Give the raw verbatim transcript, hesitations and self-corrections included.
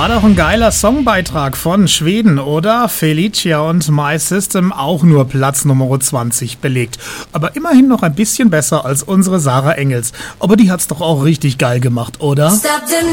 War doch ein geiler Songbeitrag von Schweden, oder? Felicia und My System auch nur Platz Nummer zwanzig belegt. Aber immerhin noch ein bisschen besser als unsere Sarah Engels. Aber die hat's doch auch richtig geil gemacht, oder? Stop the